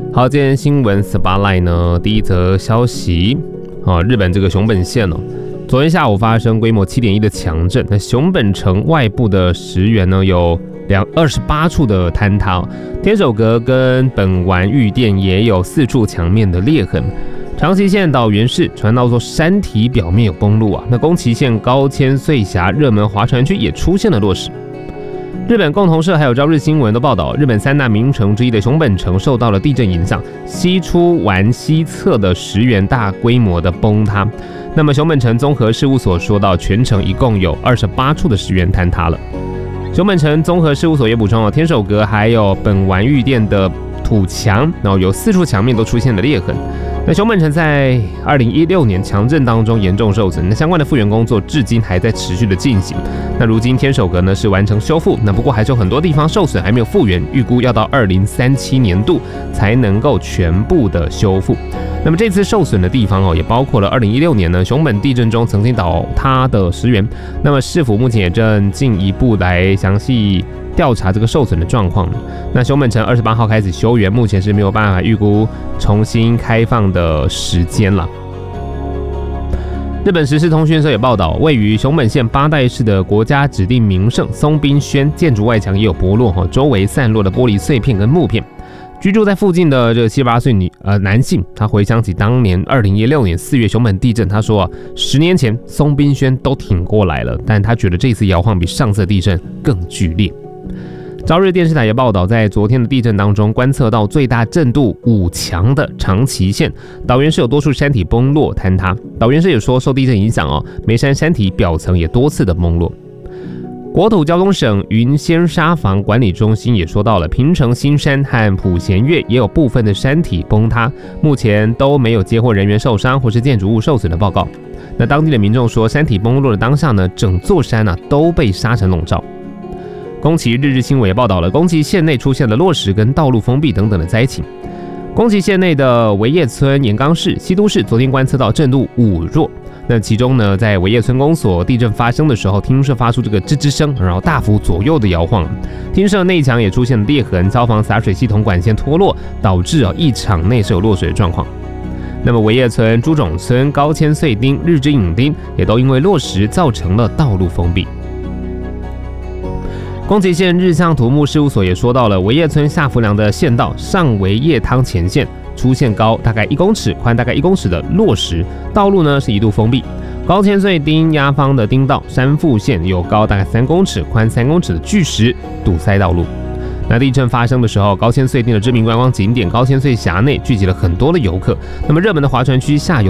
好，今天新闻 Spotlight 呢，第一则消息日本这个熊本县昨天下午发生规模7.1的强震，那熊本城外部的石原呢有28处的坍塌，天守阁跟本丸御殿也有4处墙面的裂痕。长崎县岛原市传到说山体表面有崩落那宫崎县高千穗峡热门划船区也出现了落石。日本共同社还有朝日新闻都报道，日本3大名城之一的熊本城受到了地震影响，西出丸西侧的石原大规模的崩塌。那么熊本城综合事务所说到，全城一共有28处的石原坍塌了。熊本城综合事务所也补充天守阁还有本丸御殿的土墙，然后有4处墙面都出现了裂痕。那熊本城在2016年强震当中严重受损，那相关的复原工作至今还在持续的进行。那如今天守阁呢是完成修复，那不过还是有很多地方受损还没有复原，预估要到2037年度才能够全部的修复。那么这次受损的地方也包括了2016年呢熊本地震中曾经倒塌的石原，那么市府目前也正进一步来详细调查这个受损的状况。那熊本城28号开始修园，目前是没有办法预估重新开放的时间了。日本时事通讯社也报道，位于熊本县八代市的国家指定名胜松滨轩建筑外墙也有剥落，周围散落的玻璃碎片跟木片。居住在附近的这个78岁男性，他回想起当年2016年4月熊本地震，他说10年前松滨轩都挺过来了，但他觉得这次摇晃比上次地震更剧烈。朝日电视台也报道，在昨天的地震当中，观测到最大震度5强的长崎县岛原市有多处山体崩落坍塌。岛原市也说，受地震影响眉山山体表层也多次的崩落。国土交通省云仙沙防管理中心也说到了，平城新山和普贤岳也有部分的山体崩塌，目前都没有接获人员受伤或是建筑物受损的报告。那当地的民众说，山体崩落的当下呢，整座山都被沙尘笼罩。宫崎日新闻也报道了，宫崎县内出现了落石跟道路封闭等等的灾情。宫崎县内的维叶村、岩冈市、西都市昨天观测到震度5弱。那其中呢，在维叶村公所地震发生的时候，厅舍发出这个吱吱声，然后大幅左右的摇晃，厅舍内墙也出现了裂痕，消防洒水系统管线脱落，导致一场内是有落水的状况。那么维叶村、猪冢村、高千穗町、日之影町也都因为落石造成了道路封闭。宫崎县日向土木事务所也说到了，维叶村下福良的县道上维叶汤前线出现高大概1公尺、宽大概1公尺的落石，道路呢是一度封闭。高千穗町鸭方的町道山富线有高大概3公尺、宽3公尺的巨石堵塞道路。那地震发生的时候，高千穗町的知名观光景点高千穗峡内聚集了很多的游客，那么热门的划船区下游